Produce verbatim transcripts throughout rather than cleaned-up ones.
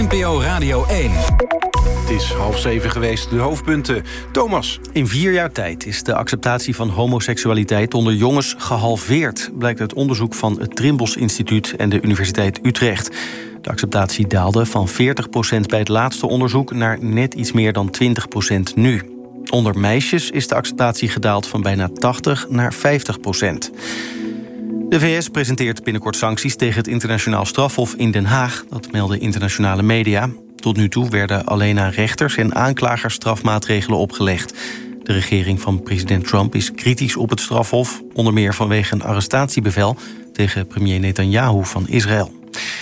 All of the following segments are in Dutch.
N P O Radio één. Het is half zeven geweest, de hoofdpunten. Thomas. In vier jaar tijd is de acceptatie van homoseksualiteit onder jongens gehalveerd, blijkt uit onderzoek van het Trimbos Instituut en de Universiteit Utrecht. De acceptatie daalde van veertig procent bij het laatste onderzoek naar net iets meer dan twintig procent nu. Onder meisjes is de acceptatie gedaald van bijna tachtig naar vijftig procent. De V S presenteert binnenkort sancties tegen het internationaal strafhof in Den Haag. Dat melden internationale media. Tot nu toe werden alleen aan rechters en aanklagers strafmaatregelen opgelegd. De regering van president Trump is kritisch op het strafhof, onder meer vanwege een arrestatiebevel tegen premier Netanyahu van Israël.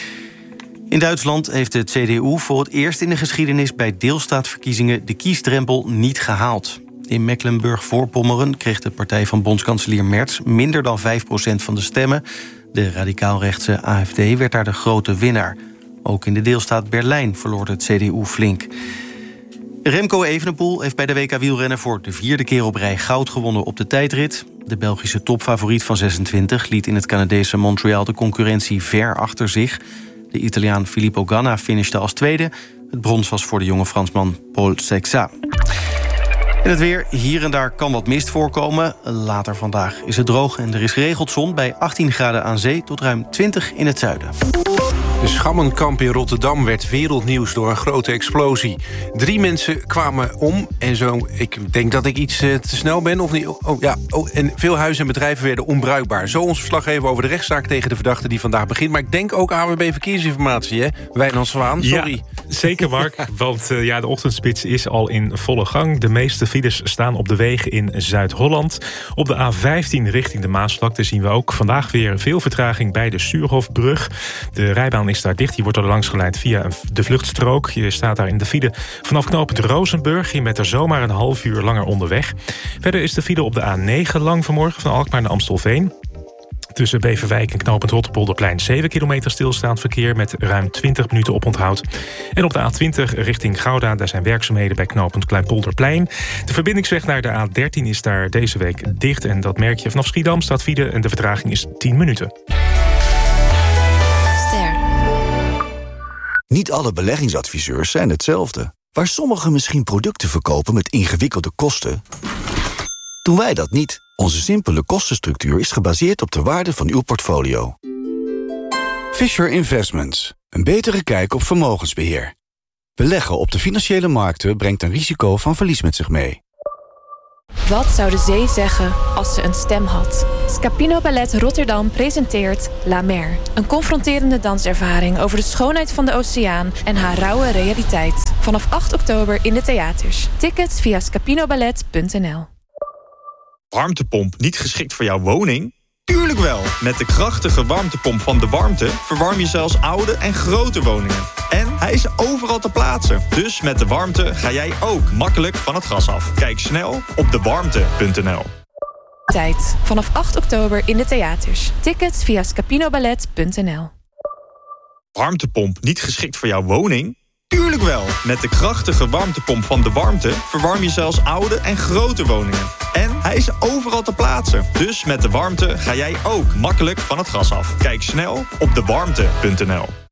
In Duitsland heeft de C D U voor het eerst in de geschiedenis bij deelstaatverkiezingen de kiesdrempel niet gehaald. In Mecklenburg-Voorpommeren kreeg de partij van bondskanselier Merz minder dan vijf procent van de stemmen. De radicaalrechtse A F D werd daar de grote winnaar. Ook in de deelstaat Berlijn verloor het C D U flink. Remco Evenepoel heeft bij de W K wielrennen voor de vierde keer op rij goud gewonnen op de tijdrit. De Belgische topfavoriet van zesentwintig liet in het Canadese Montreal de concurrentie ver achter zich. De Italiaan Filippo Ganna finishte als tweede. Het brons was voor de jonge Fransman Paul Sexat. En het weer, hier en daar kan wat mist voorkomen. Later vandaag is het droog en er is geregeld zon bij achttien graden aan zee tot ruim twintig in het zuiden. De Schammenkamp in Rotterdam werd wereldnieuws door een grote explosie. Drie mensen kwamen om en zo, ik denk dat ik iets uh, te snel ben of niet. Oh, ja. oh, en veel huizen en bedrijven werden onbruikbaar. Zo ons verslaggever over de rechtszaak tegen de verdachte die vandaag begint. Maar ik denk ook A W B Verkeersinformatie, hè? Wijnand Zwaan, sorry. Ja, zeker Mark, want uh, ja, de ochtendspits is al in volle gang. De meeste files staan op de wegen in Zuid-Holland. Op de A vijftien richting de Maasvlakte zien we ook vandaag weer veel vertraging bij de Suurhofbrug. De rijbaan is daar dicht. Die wordt er langs geleid via de vluchtstrook. Je staat daar in de file vanaf knooppunt Rozenburg. Je bent er zomaar een half uur langer onderweg. Verder is de file op de A negen lang vanmorgen van Alkmaar naar Amstelveen. Tussen Beverwijk en knooppunt Rotterpolderplein zeven kilometer stilstaand verkeer met ruim twintig minuten oponthoud. En op de A twintig richting Gouda, daar zijn werkzaamheden bij knooppunt Kleinpolderplein. De verbindingsweg naar de A dertien is daar deze week dicht en dat merk je vanaf Schiedam staat file en de vertraging is tien minuten. Niet alle beleggingsadviseurs zijn hetzelfde. Waar sommigen misschien producten verkopen met ingewikkelde kosten, doen wij dat niet. Onze simpele kostenstructuur is gebaseerd op de waarde van uw portfolio. Fisher Investments. Een betere kijk op vermogensbeheer. Beleggen op de financiële markten brengt een risico van verlies met zich mee. Wat zou de zee zeggen als ze een stem had? Scapino Ballet Rotterdam presenteert La Mer. Een confronterende danservaring over de schoonheid van de oceaan en haar rauwe realiteit. Vanaf acht oktober in de theaters. Tickets via scapinoballet punt n l. Warmtepomp niet geschikt voor jouw woning? Tuurlijk wel! Met de krachtige warmtepomp van De Warmte verwarm je zelfs oude en grote woningen. En hij is overal te plaatsen. Dus met De Warmte ga jij ook makkelijk van het gas af. Kijk snel op de warmte punt n l. Tijd. Vanaf acht oktober in de theaters. Tickets via scapinoballet punt n l. Warmtepomp niet geschikt voor jouw woning? Tuurlijk wel! Met de krachtige warmtepomp van De Warmte verwarm je zelfs oude en grote woningen. En hij is overal te plaatsen. Dus met De Warmte ga jij ook makkelijk van het gas af. Kijk snel op de warmte punt n l.